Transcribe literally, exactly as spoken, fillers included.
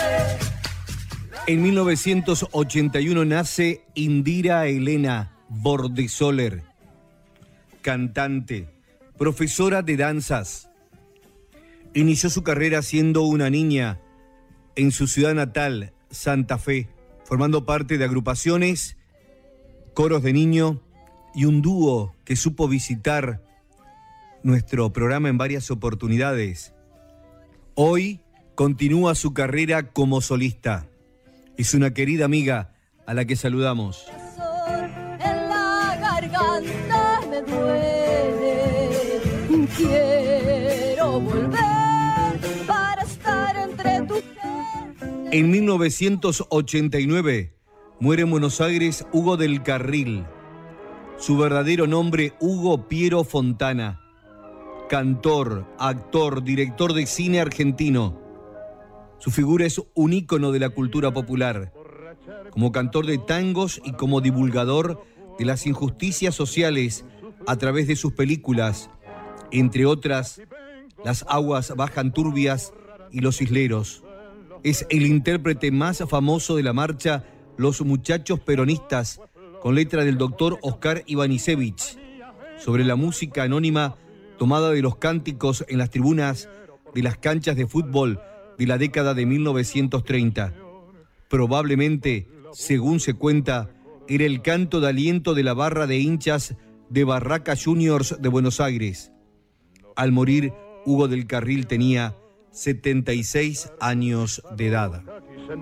En mil novecientos ochenta y uno nace Indira Elena Bordesoler, cantante, profesora de danzas. Inició su carrera siendo una niña en su ciudad natal, Santa Fe, formando parte de agrupaciones, coros de niño y un dúo que supo visitar nuestro programa en varias oportunidades. Hoy continúa su carrera como solista. Es una querida amiga a la que saludamos. En la garganta me duele, quiero volver para estar entre tus pies. En mil novecientos ochenta y nueve muere en Buenos Aires Hugo del Carril. Su verdadero nombre, Hugo Piero Fontana. Cantor, actor, director de cine argentino. Su figura es un ícono de la cultura popular, como cantor de tangos y como divulgador de las injusticias sociales a través de sus películas, entre otras, Las aguas bajan turbias y Los isleros. Es el intérprete más famoso de la marcha Los Muchachos Peronistas, con letra del doctor Oscar Ivanisevich, sobre la música anónima tomada de los cánticos en las tribunas de las canchas de fútbol de la década de mil novecientos treinta. Probablemente, según se cuenta, era el canto de aliento de la barra de hinchas de Barraca Juniors de Buenos Aires. Al morir, Hugo del Carril tenía setenta y seis años de edad.